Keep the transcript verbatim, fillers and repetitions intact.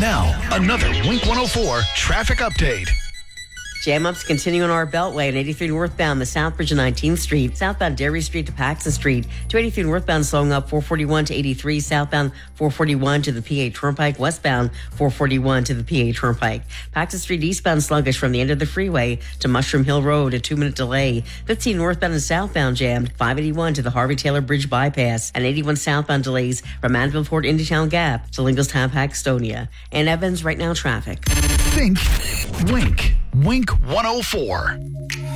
Now, another Wink one oh four traffic update. Jam ups continue on our Beltway and eighty-three northbound, the South Bridge of nineteenth Street, southbound Dairy Street to Paxton Street, two eighty-three northbound slowing up four forty-one to eighty-three, southbound four forty-one to the P A Turnpike, westbound four forty-one to the P A Turnpike. Paxton Street eastbound sluggish from the end of the freeway to Mushroom Hill Road, a two-minute delay. fifteen northbound and southbound jammed, five eighty-one to the Harvey Taylor Bridge bypass, and eighty-one southbound delays from Manville Fort Indietown Gap to Lingelstown Paxtonia. And Evans, right now traffic. Think Wink. Wink one oh four.